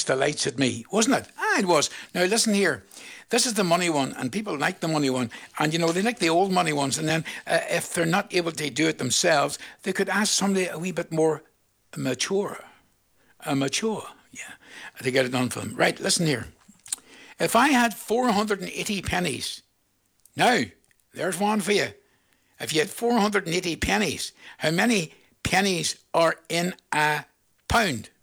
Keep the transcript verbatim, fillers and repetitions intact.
delights at me, wasn't it? Ah, it was. Now listen here. This is the money one, and people like the money one, and you know they like the old money ones. And then uh, if they're not able to do it themselves, they could ask somebody a wee bit more mature, uh, mature, yeah, to get it done for them. Right, listen here. If I had four hundred eighty pennies, now there's one for you. If you had four hundred eighty pennies, how many pennies are in a pound?